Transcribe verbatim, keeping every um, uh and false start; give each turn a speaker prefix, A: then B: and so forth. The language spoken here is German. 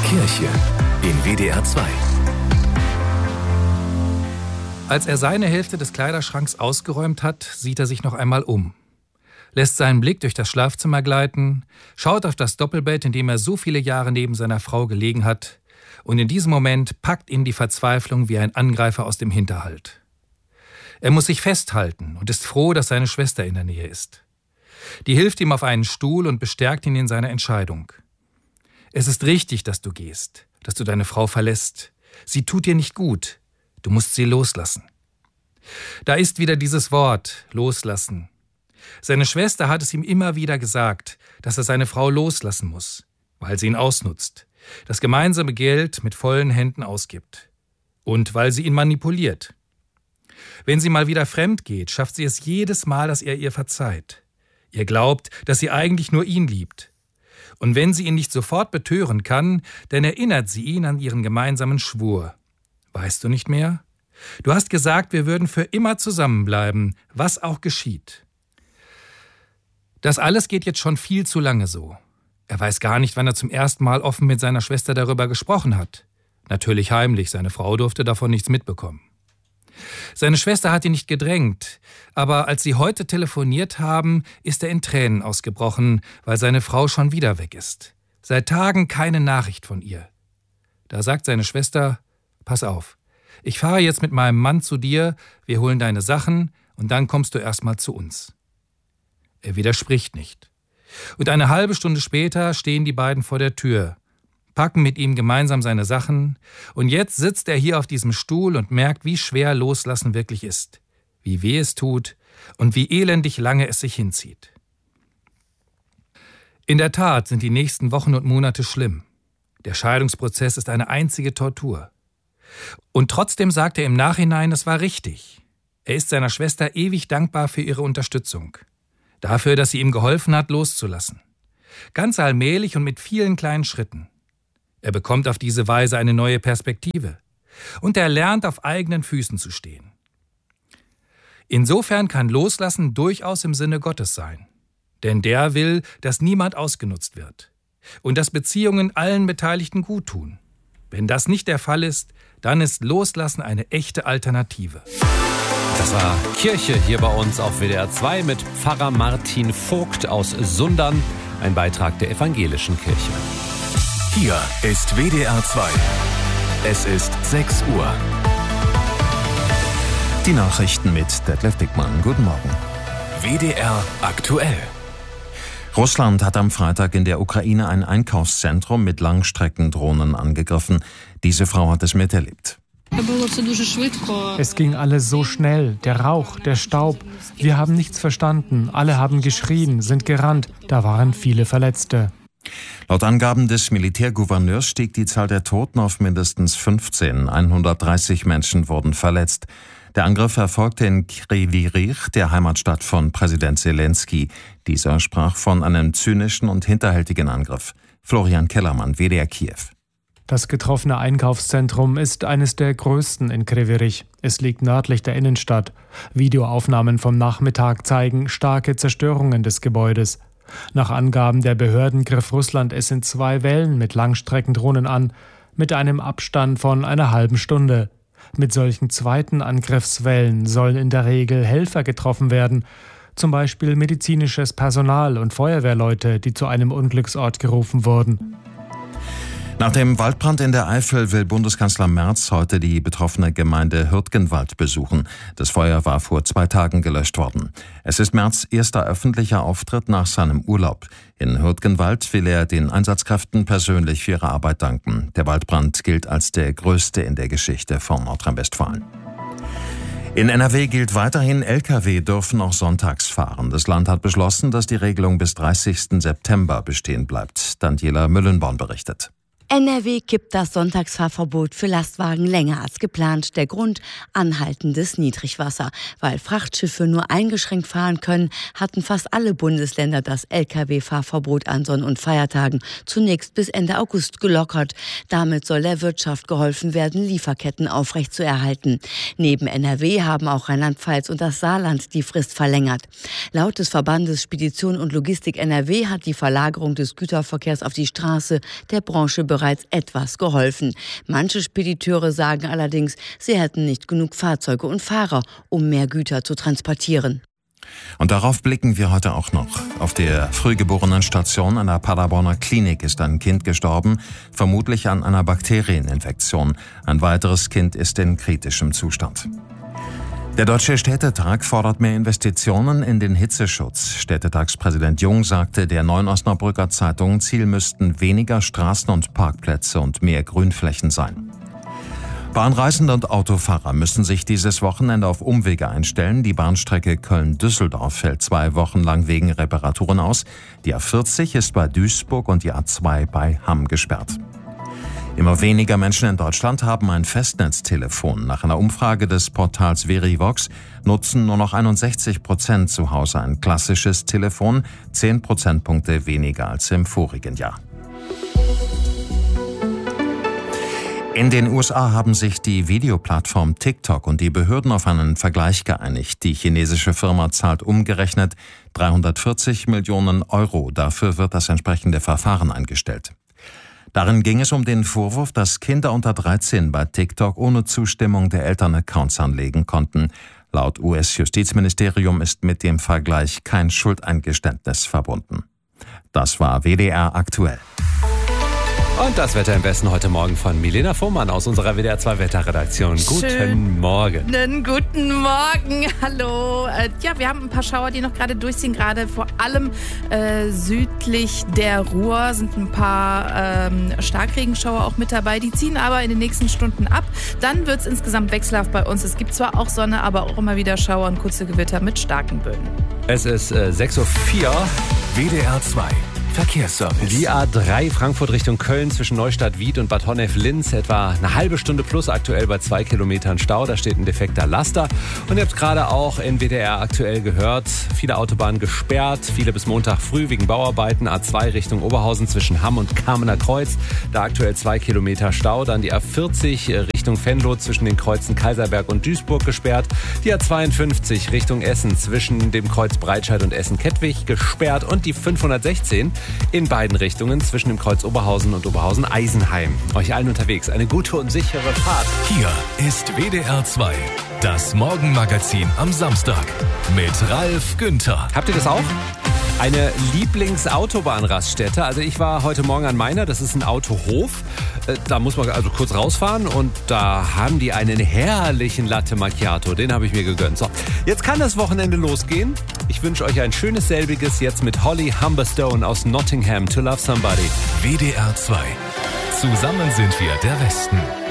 A: Kirche in W D R zwei.
B: Als er seine Hälfte des Kleiderschranks ausgeräumt hat, sieht er sich noch einmal um. Lässt seinen Blick durch das Schlafzimmer gleiten, schaut auf das Doppelbett, in dem er so viele Jahre neben seiner Frau gelegen hat, und in diesem Moment packt ihn die Verzweiflung wie ein Angreifer aus dem Hinterhalt. Er muss sich festhalten und ist froh, dass seine Schwester in der Nähe ist. Die hilft ihm auf einen Stuhl und bestärkt ihn in seiner Entscheidung. Es ist richtig, dass du gehst, dass du deine Frau verlässt. Sie tut dir nicht gut. Du musst sie loslassen. Da ist wieder dieses Wort, loslassen. Seine Schwester hat es ihm immer wieder gesagt, dass er seine Frau loslassen muss, weil sie ihn ausnutzt, das gemeinsame Geld mit vollen Händen ausgibt und weil sie ihn manipuliert. Wenn sie mal wieder fremd geht, schafft sie es jedes Mal, dass er ihr verzeiht. Ihr glaubt, dass sie eigentlich nur ihn liebt. Und wenn sie ihn nicht sofort betören kann, dann erinnert sie ihn an ihren gemeinsamen Schwur. Weißt du nicht mehr? Du hast gesagt, wir würden für immer zusammenbleiben, was auch geschieht. Das alles geht jetzt schon viel zu lange so. Er weiß gar nicht, wann er zum ersten Mal offen mit seiner Schwester darüber gesprochen hat. Natürlich heimlich, seine Frau durfte davon nichts mitbekommen. Seine Schwester hat ihn nicht gedrängt, aber als sie heute telefoniert haben, ist er in Tränen ausgebrochen, weil seine Frau schon wieder weg ist. Seit Tagen keine Nachricht von ihr. Da sagt seine Schwester: Pass auf, ich fahre jetzt mit meinem Mann zu dir, wir holen deine Sachen und dann kommst du erstmal zu uns. Er widerspricht nicht. Und eine halbe Stunde später stehen die beiden vor der Tür, packen mit ihm gemeinsam seine Sachen und jetzt sitzt er hier auf diesem Stuhl und merkt, wie schwer Loslassen wirklich ist, wie weh es tut und wie elendig lange es sich hinzieht. In der Tat sind die nächsten Wochen und Monate schlimm. Der Scheidungsprozess ist eine einzige Tortur. Und trotzdem sagt er im Nachhinein, es war richtig. Er ist seiner Schwester ewig dankbar für ihre Unterstützung. Dafür, dass sie ihm geholfen hat, loszulassen. Ganz allmählich und mit vielen kleinen Schritten. Er bekommt auf diese Weise eine neue Perspektive. Und er lernt, auf eigenen Füßen zu stehen. Insofern kann Loslassen durchaus im Sinne Gottes sein. Denn der will, dass niemand ausgenutzt wird. Und dass Beziehungen allen Beteiligten gut tun. Wenn das nicht der Fall ist, dann ist Loslassen eine echte Alternative.
C: Das war Kirche hier bei uns auf W D R zwei mit Pfarrer Martin Vogt aus Sundern, ein Beitrag der evangelischen Kirche.
A: Hier ist W D R zwei. Es ist sechs Uhr.
D: Die Nachrichten mit Detlef Dickmann. Guten Morgen.
A: W D R aktuell.
D: Russland hat am Freitag in der Ukraine ein Einkaufszentrum mit Langstreckendrohnen angegriffen. Diese Frau hat es miterlebt.
E: Es ging alles so schnell, der Rauch, der Staub. Wir haben nichts verstanden, alle haben geschrien, sind gerannt. Da waren viele Verletzte.
D: Laut Angaben des Militärgouverneurs stieg die Zahl der Toten auf mindestens fünfzehn. hundertdreißig Menschen wurden verletzt. Der Angriff erfolgte in Kryvyi Rih, der Heimatstadt von Präsident Zelensky. Dieser sprach von einem zynischen und hinterhältigen Angriff. Florian Kellermann, W D R Kiew.
E: Das getroffene Einkaufszentrum ist eines der größten in Kryvyi Rih. Es liegt nördlich der Innenstadt. Videoaufnahmen vom Nachmittag zeigen starke Zerstörungen des Gebäudes. Nach Angaben der Behörden griff Russland es in zwei Wellen mit Langstreckendrohnen an, mit einem Abstand von einer halben Stunde. Mit solchen zweiten Angriffswellen sollen in der Regel Helfer getroffen werden, zum Beispiel medizinisches Personal und Feuerwehrleute, die zu einem Unglücksort gerufen wurden.
D: Nach dem Waldbrand in der Eifel will Bundeskanzler Merz heute die betroffene Gemeinde Hürtgenwald besuchen. Das Feuer war vor zwei Tagen gelöscht worden. Es ist Merz' erster öffentlicher Auftritt nach seinem Urlaub. In Hürtgenwald will er den Einsatzkräften persönlich für ihre Arbeit danken. Der Waldbrand gilt als der größte in der Geschichte von Nordrhein-Westfalen. In N R W gilt weiterhin, L K W dürfen auch sonntags fahren. Das Land hat beschlossen, dass die Regelung bis dreißigsten September bestehen bleibt. Daniela Müllenborn berichtet.
F: N R W kippt das Sonntagsfahrverbot für Lastwagen länger als geplant. Der Grund: anhaltendes Niedrigwasser. Weil Frachtschiffe nur eingeschränkt fahren können, hatten fast alle Bundesländer das L K W-Fahrverbot an Sonn- und Feiertagen zunächst bis Ende August gelockert. Damit soll der Wirtschaft geholfen werden, Lieferketten aufrechtzuerhalten. Neben N R W haben auch Rheinland-Pfalz und das Saarland die Frist verlängert. Laut des Verbandes Spedition und Logistik N R W hat die Verlagerung des Güterverkehrs auf die Straße der Branche bereits bereits etwas geholfen. Manche Spediteure sagen allerdings, sie hätten nicht genug Fahrzeuge und Fahrer, um mehr Güter zu transportieren.
D: Und darauf blicken wir heute auch noch. Auf der Frühgeborenen-Station einer Paderborner Klinik ist ein Kind gestorben, vermutlich an einer Bakterieninfektion. Ein weiteres Kind ist in kritischem Zustand. Der Deutsche Städtetag fordert mehr Investitionen in den Hitzeschutz. Städtetagspräsident Jung sagte der Neuen Osnabrücker Zeitung, Ziel müssten weniger Straßen und Parkplätze und mehr Grünflächen sein. Bahnreisende und Autofahrer müssen sich dieses Wochenende auf Umwege einstellen. Die Bahnstrecke Köln-Düsseldorf fällt zwei Wochen lang wegen Reparaturen aus. Die A vierzig ist bei Duisburg und die A zwei bei Hamm gesperrt. Immer weniger Menschen in Deutschland haben ein Festnetztelefon. Nach einer Umfrage des Portals Verivox nutzen nur noch einundsechzig Prozent zu Hause ein klassisches Telefon, zehn Prozentpunkte weniger als im vorigen Jahr. In den U S A haben sich die Videoplattform TikTok und die Behörden auf einen Vergleich geeinigt. Die chinesische Firma zahlt umgerechnet dreihundertvierzig Millionen Euro. Dafür wird das entsprechende Verfahren eingestellt. Darin ging es um den Vorwurf, dass Kinder unter dreizehn bei TikTok ohne Zustimmung der Eltern Accounts anlegen konnten. Laut U S-Justizministerium ist mit dem Vergleich kein Schuldeingeständnis verbunden. Das war W D R aktuell.
C: Und das Wetter im Westen heute Morgen von Milena Fuhrmann aus unserer W D R zwei Wetterredaktion. Guten
G: Schönen
C: Morgen.
G: Guten Morgen, hallo. Äh, ja, wir haben ein paar Schauer, die noch gerade durchziehen. Gerade vor allem äh, südlich der Ruhr sind ein paar ähm, Starkregenschauer auch mit dabei. Die ziehen aber in den nächsten Stunden ab. Dann wird es insgesamt wechselhaft bei uns. Es gibt zwar auch Sonne, aber auch immer wieder Schauer und kurze Gewitter mit starken Böen.
C: Es ist äh, sechs Uhr vier.
A: W D R zwei Verkehrsservice.
C: Die A drei Frankfurt Richtung Köln zwischen Neustadt-Wied und Bad Honnef-Linz. Etwa eine halbe Stunde plus aktuell bei zwei Kilometern Stau. Da steht ein defekter Laster. Und ihr habt gerade auch in W D R aktuell gehört, viele Autobahnen gesperrt. Viele bis Montag früh wegen Bauarbeiten. A zwei Richtung Oberhausen zwischen Hamm und Kamener Kreuz. Da aktuell zwei Kilometer Stau. Dann die A vierzig Richtung Venlo zwischen den Kreuzen Kaiserberg und Duisburg gesperrt. Die A zweiundfünfzig Richtung Essen zwischen dem Kreuz Breitscheid und Essen-Kettwig gesperrt. Und die fünfhundertsechzehn in beiden Richtungen zwischen dem Kreuz Oberhausen und Oberhausen-Eisenheim. Euch allen unterwegs eine gute und sichere Fahrt.
A: Hier ist W D R zwei, das Morgenmagazin am Samstag mit Ralf Günther.
C: Habt ihr das auch? Eine Lieblingsautobahn-Raststätte. Also ich war heute Morgen an meiner, das ist ein Autohof. Da muss man also kurz rausfahren und da haben die einen herrlichen Latte Macchiato. Den habe ich mir gegönnt. So, jetzt kann das Wochenende losgehen. Ich wünsche euch ein schönes selbiges jetzt mit Holly Humberstone aus Nottingham, To Love Somebody.
A: W D R zwei. Zusammen sind wir der Westen.